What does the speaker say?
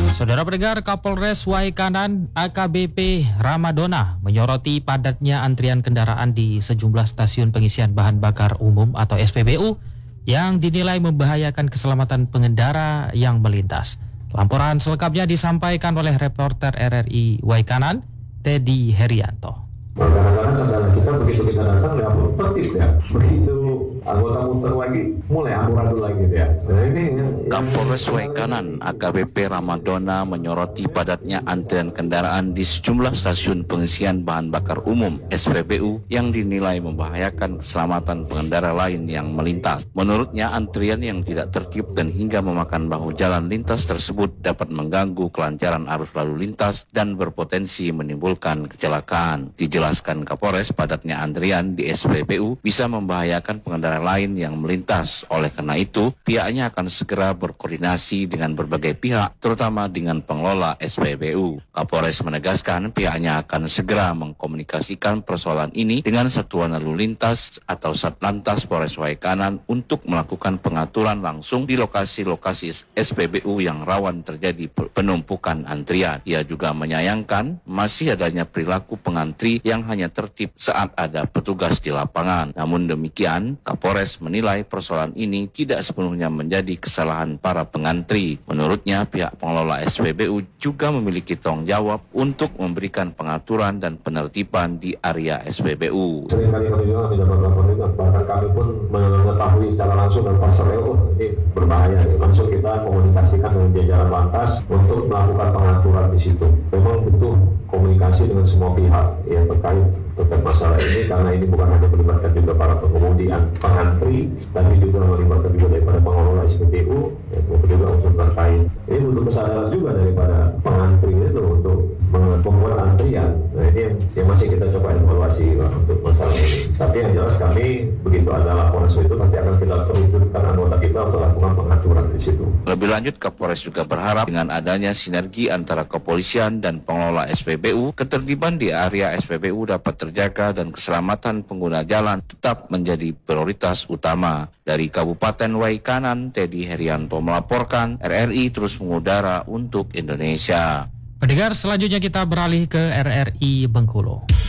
Saudara pendengar, Kapolres Waikanan AKBP Ramadona menyoroti padatnya antrian kendaraan di sejumlah stasiun pengisian bahan bakar umum atau SPBU yang dinilai membahayakan keselamatan pengendara yang melintas. Laporan selengkapnya disampaikan oleh reporter RRI Waikanan, Teddy Herianto. Kadang-kadang kendala kita begitu kita datang nggak perlu tertib ya, begitu anggota muter lagi mulai amburadul lagi ya. Nah, ini Kapolres Waikanan AKBP Ramadona menyoroti padatnya antrian kendaraan di sejumlah stasiun pengisian bahan bakar umum SPBU yang dinilai membahayakan keselamatan pengendara lain yang melintas. Menurutnya antrian yang tidak tertib dan hingga memakan bahu jalan lintas tersebut dapat mengganggu kelancaran arus lalu lintas dan berpotensi menimbulkan kecelakaan. Dijelaskan Kapolres, padatnya antrian di SPBU bisa membahayakan pengendara lain yang melintas. Oleh karena itu, pihaknya akan segera berkoordinasi dengan berbagai pihak, terutama dengan pengelola SPBU. Kapolres menegaskan pihaknya akan segera mengkomunikasikan persoalan ini dengan Satuan Lalu Lintas atau Satlantas Polres Waikanan untuk melakukan pengaturan langsung di lokasi-lokasi SPBU yang rawan terjadi penumpukan antrian. Ia juga menyayangkan masih adanya perilaku pengantri yang hanya tertib saat ada petugas di lapangan. Namun demikian, Kapolres menilai persoalan ini tidak sepenuhnya menjadi kesalahan para pengantri. Menurutnya, pihak pengelola SPBU juga memiliki tanggung jawab untuk memberikan pengaturan dan penertiban di area SPBU. Seringkali kami juga mendapat laporan juga, bahkan kami pun mengetahui secara langsung dan personel, ini berbahaya. Langsung kita komunikasikan dengan jajaran lantas untuk melakukan pengaturan di situ. Memang butuh komunikasi dengan semua pihak yang terkait terkait masalah ini, karena ini bukan hanya melibatkan juga para pengemudi pengantri, tapi juga melibatkan juga daripada pengelola SPBU dan juga unsur terkait. Ini butuh kesadaran juga daripada pengantri itu untuk membuat antrian. Nah, ini yang masih kita coba evaluasi untuk masalah ini. Tapi yang jelas kami begitu ada laporan seperti itu pasti akan kita teruskan anggota kita untuk lakukan pengaturan di situ. Lebih lanjut, Kapolres juga berharap dengan adanya sinergi antara kepolisian dan pengelola SPBU, ketertiban di area SPBU dapat terjaga dan keselamatan pengguna jalan tetap menjadi prioritas utama. Dari Kabupaten Waikanan, Teddy Herianto melaporkan, RRI terus mengudara untuk Indonesia. Pendengar, selanjutnya kita beralih ke RRI Bengkulu.